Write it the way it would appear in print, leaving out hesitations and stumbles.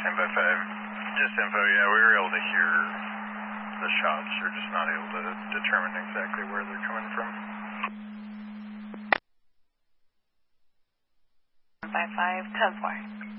10 by 5. Just info, yeah, we were able to hear the shots. We're just not able to determine exactly where they're coming from. 10 by 5, 10-4.